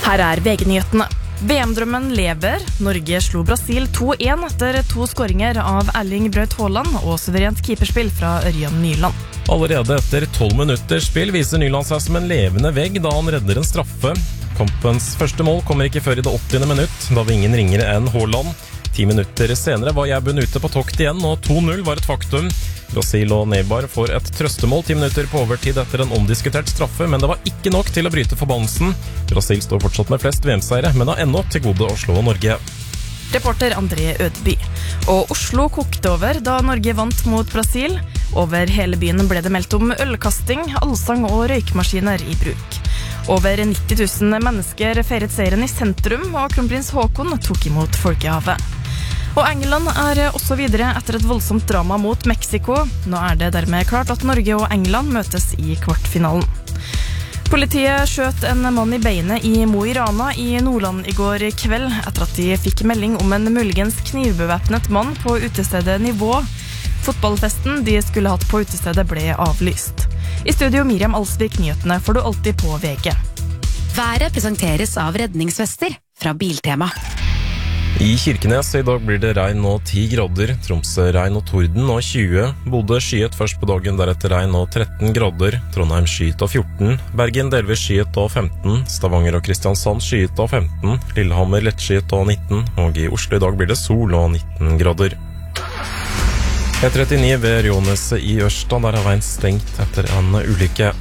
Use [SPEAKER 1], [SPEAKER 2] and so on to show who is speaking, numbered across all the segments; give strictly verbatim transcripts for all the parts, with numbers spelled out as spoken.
[SPEAKER 1] Her er V G-nyhetene. V M-drømmen lever. Norge slo Brasil to en etter to skåringer av Erling Braut Haaland og suverent keeperspill fra Ørjan Nyland.
[SPEAKER 2] Allerede etter tolv minutters spill viser Nyland seg som en levende vegg da han redder en straffe. Kampens første mål kommer ikke før i det åttiende minutt, da var ingen ringere enn Haaland. Ti minutter senere var Jæbben ute på tokt igjen, og to null var et faktum. Brasil og Neymar får et trøstemål ti minutter på overtid etter en omdiskutert straffe, men det var ikke nok til å bryte forbannelsen. Brasil står fortsatt med flest V M-seire, men har ennå til gode å slå Norge.
[SPEAKER 1] Reporter André Ødeby. Og Oslo kokte over da Norge vant mot Brasil. Over hele byen ble det meldt om ølkasting, allsang og røykmaskiner i bruk. Over nitti tusen mennesker feiret seieren i sentrum, og kronprins Haakon tok imot folkehavet. Og England er også videre etter et voldsomt drama mot Mexico. Nå er det dermed klart at Norge og England møtes i kvartfinalen. Politiet skjøt en mann i beinet i Mo i Rana i Nordland i går kveld, etter at de fikk melding om en muligens knivbevæpnet mann på utestedet Nivå. Fotballfesten de skulle hatt på utestedet ble avlyst. I studio Miriam Alsvik, nyhetene får du alltid på V G.
[SPEAKER 3] Været presenteres av redningsvester fra Biltema.
[SPEAKER 2] I Kirkenes i dag blir det regn og ti grader, Tromsø regn og torden og tjue, Bodø skyet først på dagen, deretter regn og tretten grader, Trondheim skyet og fjorten, Bergen delvis skyet og femten, Stavanger og Kristiansand skyet og femten, Lillehammer lettskyet og nitten, og i Oslo i dag blir det sol og nitten grader. E trettini ved Råneset i Ørsta, der er veien stengt etter en ulykke.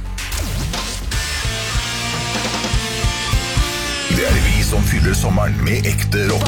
[SPEAKER 4] Det er vi som fyller sommeren med ekte rock.